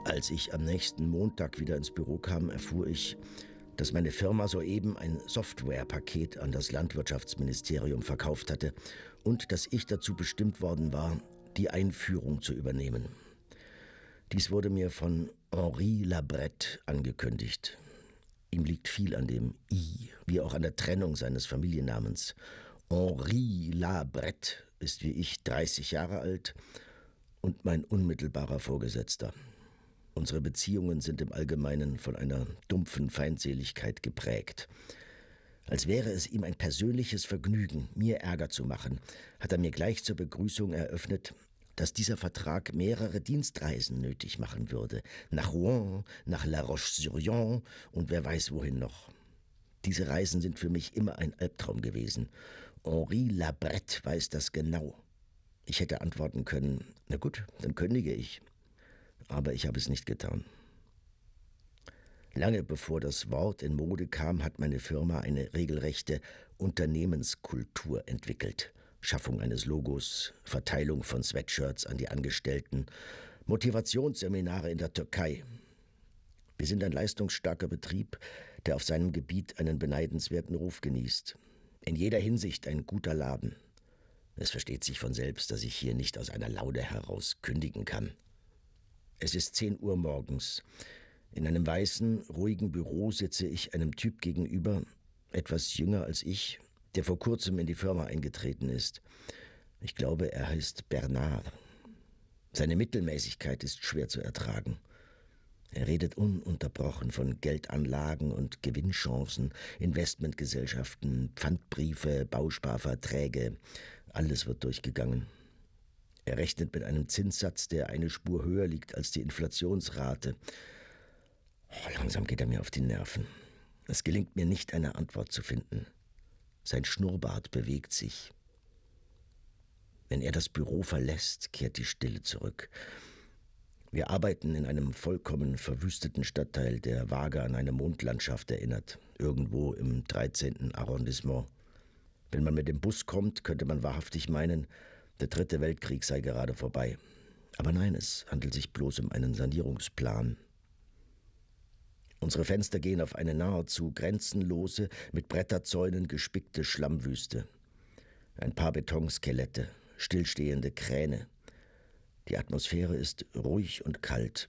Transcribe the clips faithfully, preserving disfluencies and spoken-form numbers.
Als ich am nächsten Montag wieder ins Büro kam, erfuhr ich, dass meine Firma soeben ein Softwarepaket an das Landwirtschaftsministerium verkauft hatte und dass ich dazu bestimmt worden war, die Einführung zu übernehmen. Dies wurde mir von Henri Labrette angekündigt. Ihm liegt viel an dem I, wie auch an der Trennung seines Familiennamens. Henri Labrette ist wie ich dreißig Jahre alt und mein unmittelbarer Vorgesetzter. Unsere Beziehungen sind im Allgemeinen von einer dumpfen Feindseligkeit geprägt. Als wäre es ihm ein persönliches Vergnügen, mir Ärger zu machen, hat er mir gleich zur Begrüßung eröffnet, dass dieser Vertrag mehrere Dienstreisen nötig machen würde. Nach Rouen, nach La Roche-sur-Yon und wer weiß wohin noch. Diese Reisen sind für mich immer ein Albtraum gewesen. Henri Labrette weiß das genau. Ich hätte antworten können, na gut, dann kündige ich. Aber ich habe es nicht getan. Lange bevor das Wort in Mode kam, hat meine Firma eine regelrechte Unternehmenskultur entwickelt. Schaffung eines Logos, Verteilung von Sweatshirts an die Angestellten, Motivationsseminare in der Türkei. Wir sind ein leistungsstarker Betrieb, der auf seinem Gebiet einen beneidenswerten Ruf genießt. In jeder Hinsicht ein guter Laden. Es versteht sich von selbst, dass ich hier nicht aus einer Laune heraus kündigen kann. Es ist zehn Uhr morgens. In einem weißen, ruhigen Büro sitze ich einem Typ gegenüber, etwas jünger als ich, der vor kurzem in die Firma eingetreten ist. Ich glaube, er heißt Bernard. Seine Mittelmäßigkeit ist schwer zu ertragen. Er redet ununterbrochen von Geldanlagen und Gewinnchancen, Investmentgesellschaften, Pfandbriefe, Bausparverträge. Alles wird durchgegangen. Er rechnet mit einem Zinssatz, der eine Spur höher liegt als die Inflationsrate. Oh, langsam geht er mir auf die Nerven. Es gelingt mir nicht, eine Antwort zu finden. Sein Schnurrbart bewegt sich. Wenn er das Büro verlässt, kehrt die Stille zurück. Wir arbeiten in einem vollkommen verwüsteten Stadtteil, der vage an eine Mondlandschaft erinnert, irgendwo im dreizehnten Arrondissement. Wenn man mit dem Bus kommt, könnte man wahrhaftig meinen, der dritte Weltkrieg sei gerade vorbei. Aber nein, es handelt sich bloß um einen Sanierungsplan. Unsere Fenster gehen auf eine nahezu grenzenlose, mit Bretterzäunen gespickte Schlammwüste. Ein paar Betonskelette, stillstehende Kräne. Die Atmosphäre ist ruhig und kalt.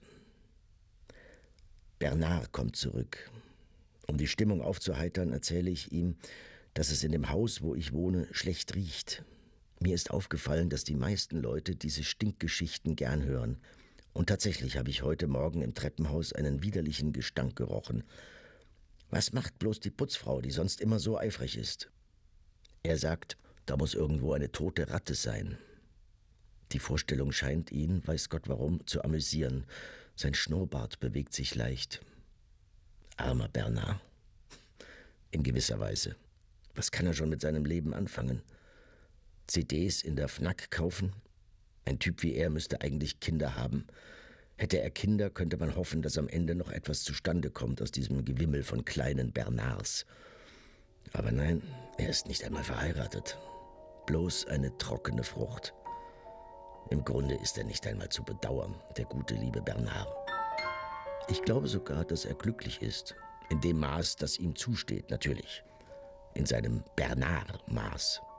Bernard kommt zurück. Um die Stimmung aufzuheitern, erzähle ich ihm, dass es in dem Haus, wo ich wohne, schlecht riecht. Mir ist aufgefallen, dass die meisten Leute diese Stinkgeschichten gern hören. Und tatsächlich habe ich heute Morgen im Treppenhaus einen widerlichen Gestank gerochen. Was macht bloß die Putzfrau, die sonst immer so eifrig ist? Er sagt, da muss irgendwo eine tote Ratte sein. Die Vorstellung scheint ihn, weiß Gott warum, zu amüsieren. Sein Schnurrbart bewegt sich leicht. Armer Bernard. In gewisser Weise. Was kann er schon mit seinem Leben anfangen? C Ds in der Fnac kaufen? Ein Typ wie er müsste eigentlich Kinder haben. Hätte er Kinder, könnte man hoffen, dass am Ende noch etwas zustande kommt aus diesem Gewimmel von kleinen Bernards. Aber nein, er ist nicht einmal verheiratet. Bloß eine trockene Frucht. Im Grunde ist er nicht einmal zu bedauern, der gute, liebe Bernard. Ich glaube sogar, dass er glücklich ist. In dem Maß, das ihm zusteht, natürlich. In seinem Bernard-Maß.